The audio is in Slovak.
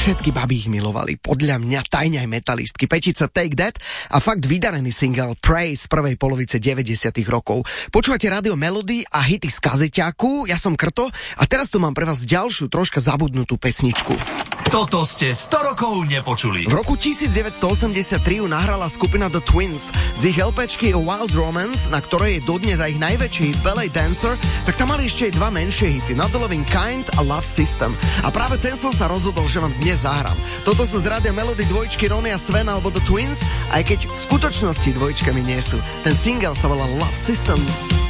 Všetky baby ich milovali, podľa mňa tajne aj metalistky. Petica Take That a fakt vydarený single Pray z prvej polovice 90. rokov. Počúvate Rádio Melody a hity z kazeťáku, ja som Krto a teraz tu mám pre vás ďalšiu troška zabudnutú pesničku. Toto ste 100 rokov nepočuli. V roku 1983 ju nahrala skupina The Twins z ich LPčky A Wild Romance, na ktorej je dodnes aj ich najväčší hit Ballet Dancer, tak tam mali ešte aj dva menšie hity Not the Loving Kind a Love System. A práve ten som sa rozhodol, že vám dnes zahrám. Toto sú z Rádia Melody dvojčky Ronny a Sven alebo The Twins, aj keď v skutočnosti dvojčkami nie sú. Ten single sa volá Love System.